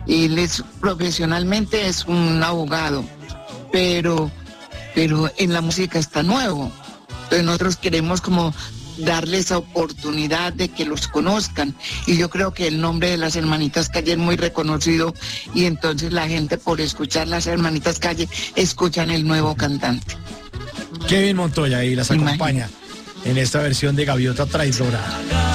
Él es profesionalmente es un abogado, pero en la música está nuevo. Entonces nosotros queremos como darle esa oportunidad de que los conozcan. Y yo creo que el nombre de las Hermanitas Calle es muy reconocido y entonces la gente por escuchar las Hermanitas Calle escuchan el nuevo cantante. Kevin Montoya y las acompaña en esta versión de Gaviota Traidora.